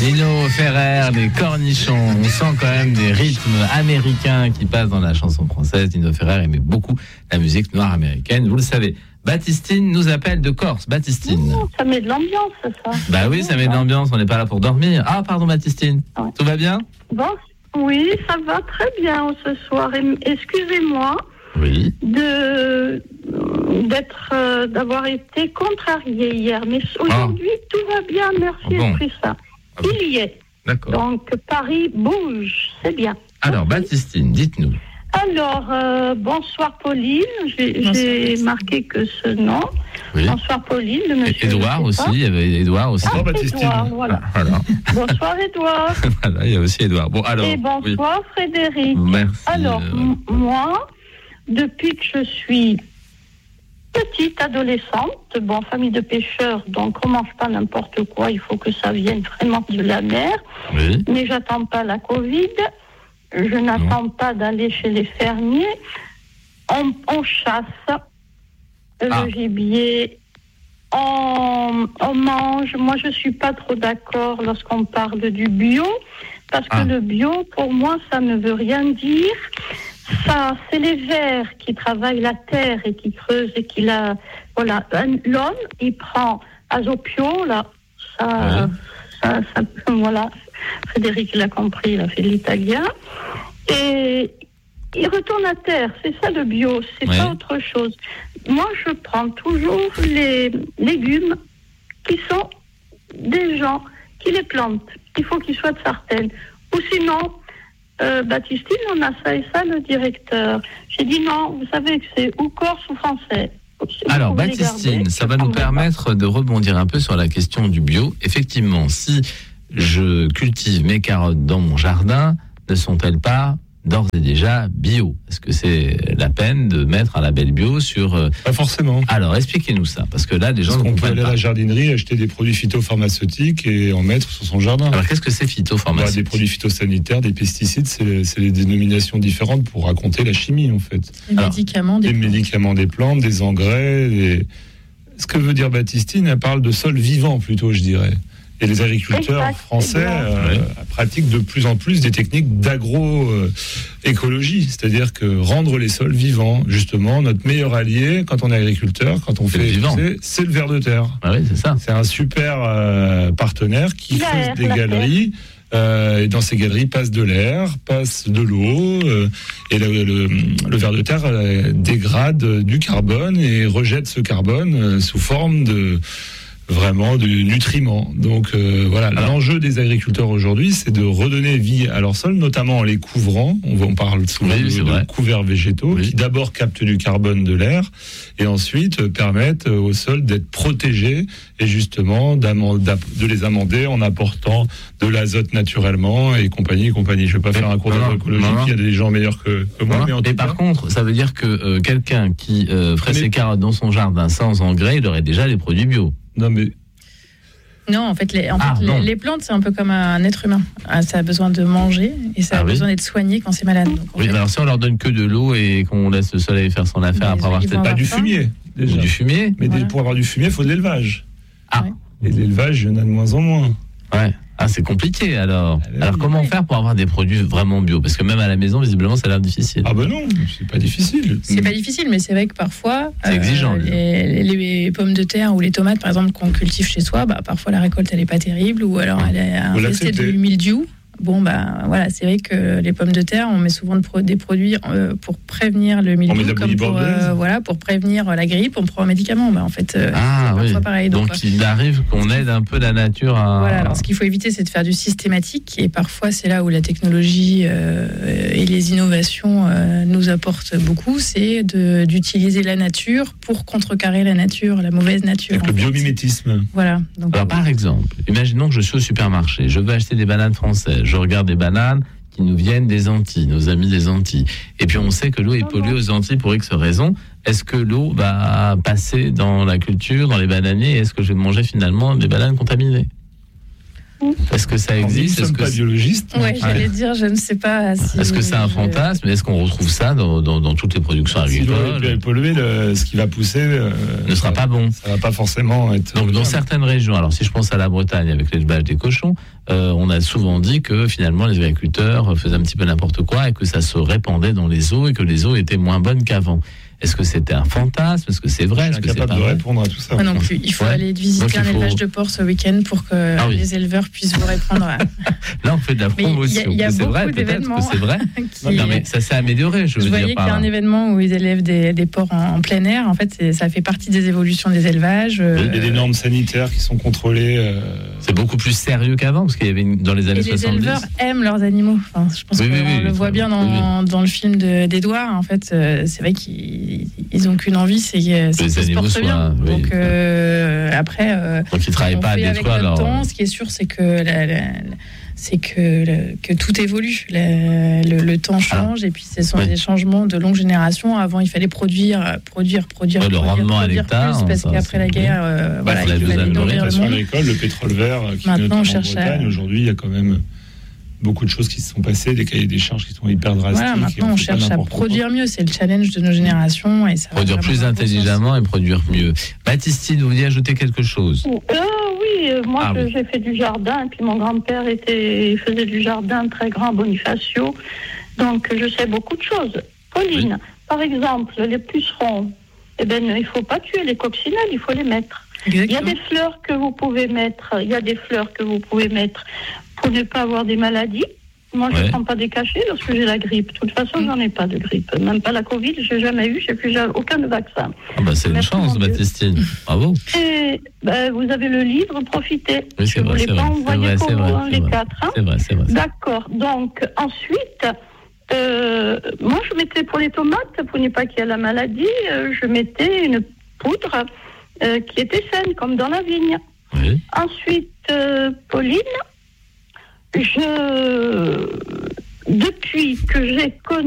Nino Ferrer, les cornichons. On sent quand même des rythmes américains qui passent dans la chanson française. Nino Ferrer aimait beaucoup la musique noire américaine, vous le savez. Baptistine nous appelle de Corse. Baptistine. Ça met de l'ambiance, ça. Bah oui, ça met de l'ambiance. On n'est pas là pour dormir. Ah, pardon, Baptistine. Ouais. Tout va bien? Bon, oui, ça va très bien ce soir. Excusez-moi. Oui. D'avoir été contrariée hier, mais aujourd'hui tout va bien, merci Esprit Saint. Il y est. D'accord. Donc Paris bouge, c'est bien. Alors Baptistine, dites-nous. Alors bonsoir Pauline, j'ai marqué que ce nom. Oui. Bonsoir Pauline, de monsieur. Édouard aussi, il y avait Édouard aussi. Ah, Édouard, voilà. Bonsoir Édouard. Voilà, il y a aussi Édouard. Bon alors. Et bonsoir Frédéric. Merci. Alors moi, depuis que je suis petite adolescente, famille de pêcheurs, donc on mange pas n'importe quoi, il faut que ça vienne vraiment de la mer. Oui. Mais j'attends pas la Covid, je n'attends pas d'aller chez les fermiers. On chasse le gibier, on mange. Moi, je suis pas trop d'accord lorsqu'on parle du bio, parce que le bio, pour moi, ça ne veut rien dire. Ça, c'est les vers qui travaillent la terre et qui creusent et qui la... Voilà, l'homme, il prend Azopio, là, ça, voilà, Frédéric l'a compris, il a fait l'italien, et il retourne à terre, c'est ça le bio, c'est pas autre chose. Moi, je prends toujours les légumes qui sont des gens qui les plantent, il faut qu'ils soient de Sartène, ou sinon... Baptistine, on a ça et ça, le directeur. J'ai dit non, vous savez que c'est ou corse ou français. Alors Baptistine, ça va nous permettre de rebondir un peu sur la question du bio. Effectivement, si je cultive mes carottes dans mon jardin, ne sont-elles pas d'ores et déjà bio? Est-ce que c'est la peine de mettre un label bio sur... Pas forcément. Alors, expliquez-nous ça, parce que là, les gens... On peut aller à la jardinerie, acheter des produits phytopharmaceutiques et en mettre sur son jardin. Alors, qu'est-ce que c'est phytopharmaceutique? Des produits phytosanitaires, des pesticides, c'est les dénominations différentes pour raconter la chimie, en fait. Des médicaments des plantes, des engrais, Ce que veut dire Baptistine, elle parle de sol vivant, plutôt, je dirais. Et les agriculteurs français pratiquent de plus en plus des techniques d'agroécologie, c'est-à-dire que rendre les sols vivants, justement, notre meilleur allié quand on est agriculteur, quand on fait pousser, c'est le ver de terre. Ah oui, c'est ça. C'est un super partenaire qui creuse des galeries. Et dans ces galeries passe de l'air, passe de l'eau, et le ver de terre dégrade du carbone et rejette ce carbone sous forme de nutriments. Donc voilà, l'enjeu des agriculteurs aujourd'hui, c'est de redonner vie à leur sol, notamment en les couvrant. On parle souvent de couverts végétaux qui d'abord captent du carbone de l'air et ensuite permettent au sol d'être protégé et justement de les amender en apportant de l'azote naturellement et compagnie. Je ne vais pas faire un cours d'agroécologie, il y a des gens meilleurs que moi. Mais par contre, ça veut dire que quelqu'un qui ferait ses carottes dans son jardin sans engrais, il aurait déjà les produits bio. Non, en fait, les plantes, c'est un peu comme un être humain. Ça a besoin de manger et ça a besoin d'être soigné quand c'est malade. Donc, alors si on leur donne que de l'eau et qu'on laisse le soleil faire son affaire après avoir peut-être pas du fumier. Déjà. Du fumier. Mais pour avoir du fumier, il faut de l'élevage. Ouais. Et de l'élevage, il y en a de moins en moins. Ouais. Ah, c'est compliqué alors. Alors comment faire pour avoir des produits vraiment bio? Parce que même à la maison, visiblement, ça a l'air difficile. Ah ben non, c'est pas difficile. C'est pas difficile, mais c'est vrai que parfois, c'est exigeant. Les pommes de terre ou les tomates, par exemple, qu'on cultive chez soi, parfois la récolte elle est pas terrible ou alors elle est infestée de mildiou. Bon, voilà, c'est vrai que les pommes de terre, on met souvent des produits pour prévenir le mildiou, comme pour prévenir la grippe, on prend un médicament. En fait, c'est parfois pareil. Donc il arrive qu'on aide un peu la nature à... Voilà, alors ce qu'il faut éviter, c'est de faire du systématique, et parfois c'est là où la technologie et les innovations nous apportent beaucoup, c'est d'utiliser la nature pour contrecarrer la nature, la mauvaise nature. Avec le biomimétisme. Voilà. Donc, alors par exemple, imaginons que je suis au supermarché, je veux acheter des bananes françaises. Je regarde des bananes qui nous viennent des Antilles, nos amis des Antilles. Et puis on sait que l'eau est polluée aux Antilles pour X raisons. Est-ce que l'eau va passer dans la culture, dans les bananiers, et est-ce que je vais manger finalement des bananes contaminées? Est-ce que ça existe? Nous ne sommes pas biologistes. Oui, j'allais dire, je ne sais pas. Est-ce que c'est un fantasme? Est-ce qu'on retrouve ça dans toutes les productions agricoles? Si l'eau est polluée, ce qui va pousser ne sera pas bon. Ça ne va pas forcément être... Donc dans certaines régions, alors si je pense à la Bretagne avec l'élevage des cochons, on a souvent dit que finalement les agriculteurs faisaient un petit peu n'importe quoi et que ça se répandait dans les eaux et que les eaux étaient moins bonnes qu'avant. Est-ce que c'était un fantasme? Est-ce que c'est vrai? Je suis incapable de répondre à tout ça. Moi non plus. Il faut aller visiter un élevage de porc ce week-end pour que les éleveurs puissent vous répondre. Là, on fait de la promotion. Il y a c'est vrai, peut-être que c'est vrai. Non, mais ça s'est amélioré, je veux dire. Vous voyez qu'il y a un événement où ils élèvent des porcs en plein air. En fait, ça fait partie des évolutions des élevages. Il y a des normes sanitaires qui sont contrôlées. C'est beaucoup plus sérieux qu'avant, parce qu'il y avait dans les années 70. Les éleveurs aiment leurs animaux. Enfin, je pense qu'on le voit bien dans le film d'Edouard. En fait, c'est vrai qu'ils n'ont qu'une envie, c'est que les animaux se portent bien. Donc après, donc ils ne travaillent pas à détruire leur temps. Ce qui est sûr, c'est que que tout évolue. Le temps change et puis ce sont des changements de longue génération. Avant, il fallait produire. Le rendement à l'hectare. Parce qu'après la guerre, il fallait nourrir le monde. Le pétrole vert qui est notamment en Bretagne. Aujourd'hui, il y a quand même beaucoup de choses qui se sont passées, des cahiers des charges qui sont hyper drastiques. Voilà, maintenant on cherche à produire mieux, c'est le challenge de nos générations. Et ça produire plus intelligemment et produire mieux. Baptistine, vous vouliez ajouter quelque chose? Oui, moi j'ai fait du jardin, et puis mon grand-père faisait du jardin très grand, Bonifacio, donc je sais beaucoup de choses. Pauline, par exemple, les pucerons, il ne faut pas tuer les coccinelles, il faut les mettre. Exactement. Il y a des fleurs que vous pouvez mettre, pour ne pas avoir des maladies. Moi, je ne prends pas des cachets lorsque j'ai la grippe. De toute façon, j'en ai pas de grippe. Même pas la Covid, je n'ai jamais eu, je n'ai plus aucun vaccin. C'est une chance, Baptistine. Bravo. Et vous avez le livre, profitez. Je ne voulais pas envoyer pour vous les quatre. C'est vrai. D'accord. Donc, ensuite, moi, je mettais pour les tomates, pour ne pas qu'il y ait la maladie, je mettais une poudre qui était saine, comme dans la vigne. Oui. Ensuite, Pauline, depuis que j'ai connu